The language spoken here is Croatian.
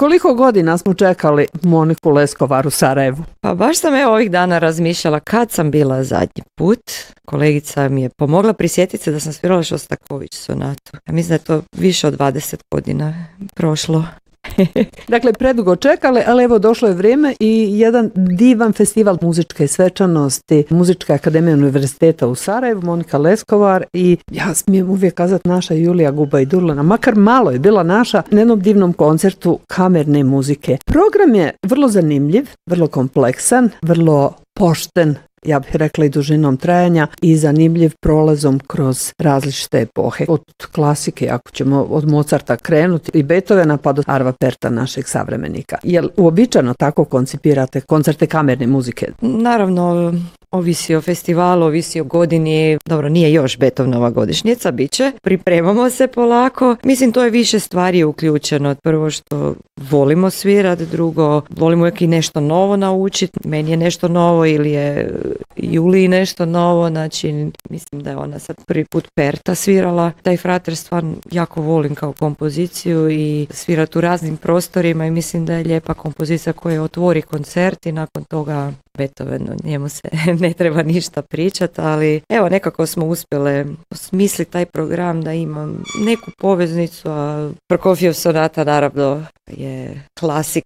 Koliko godina smo čekali Moniku Leskovar u Sarajevu? Pa baš sam ovih dana razmišljala kad sam bila zadnji put. Kolegica mi je pomogla prisjetiti se da sam svirala Šostaković sonatu. Ja mislim da je to više od 20 godina prošlo. Dakle, predugo čekali, ali evo došlo je vrijeme i jedan divan festival muzičke svečanosti Muzičke akademije univerziteta u Sarajevu, Monika Leskovar, i ja smijem uvijek kazati naša Julija Gubajdulina, makar malo je bila naša, na jednom divnom koncertu kamerne muzike. Program je vrlo zanimljiv, vrlo kompleksan, vrlo pošten, ja bih rekla i dužinom trajanja, i zanimljiv prolazom kroz različite epohe. Od klasike, ako ćemo od Mozarta krenuti, i Beethovena pa do Arva Perta, našeg savremenika. Jel uobičajeno tako koncipirate koncerte kamerne muzike? Naravno, ovisi o festivalu, ovisi o godini. Dobro, nije još Beethovenova godišnjica, bit će. Pripremamo se polako. Mislim, to je više stvari uključeno. Prvo što volimo svirati, drugo, volimo uvijek i nešto novo naučiti. Meni je nešto novo ili je Juliji nešto novo. Znači, mislim da je ona sad prvi put Perta svirala. Taj frater stvarno jako volim kao kompoziciju i svirati u raznim prostorima i mislim da je lijepa kompozicija koja otvori koncert i nakon toga Beethoven, njemu se ne treba ništa pričati, ali evo nekako smo uspjele osmisliti taj program da ima neku poveznicu, a Prokofjev sonata naravno je klasik